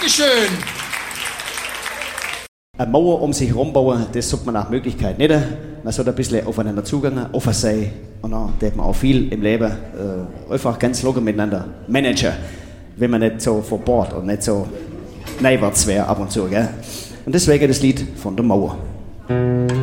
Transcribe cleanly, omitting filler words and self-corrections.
Dankeschön. Eine Mauer um sich herum bauen, das sollte man nach Möglichkeit nicht. Man sollte ein bisschen aufeinander zugehen, offen sein. Und dann hat man auch viel im Leben einfach ganz locker miteinander managen, wenn man nicht so vor Bord und nicht so neiwärts wäre ab und zu. Gell? Und deswegen das Lied von der Mauer.